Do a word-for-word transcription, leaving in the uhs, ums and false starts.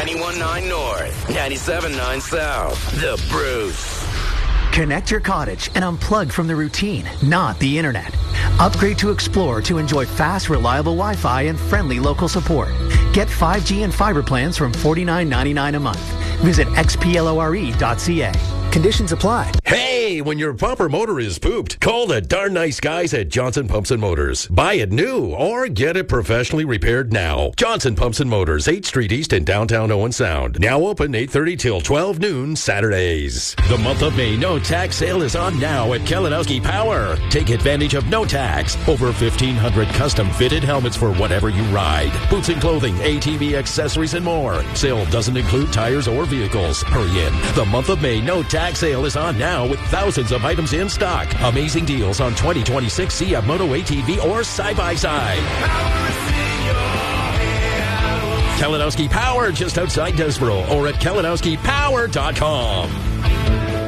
ninety-one point nine North, ninety-seven point nine South. The Bruce. Connect your cottage and unplug from the routine, not the internet. Upgrade to Explore to enjoy fast, reliable Wi-Fi and friendly local support. Get five G and fiber plans from forty-nine ninety-nine a month. Visit x p l o r e dot c a. Conditions apply. Hey, when your bumper motor is pooped, call the darn nice guys at Johnson Pumps and Motors. Buy it new or get it professionally repaired now. Johnson Pumps and Motors, eighth Street East in downtown Owen Sound. Now open eight thirty till twelve noon Saturdays. The month of May no tax sale is on now at Kalinowski Power. Take advantage of no tax. Over fifteen hundred custom fitted helmets for whatever you ride. Boots and clothing, A T V accessories and more. Sale doesn't include tires or vehicles. Hurry in. The month of May no tax sale is on now with thousands of items in stock. Amazing deals on twenty twenty-six C F Moto A T V or side-by-side. Kalinowski Power just outside Desboro or at kalinowski power dot com.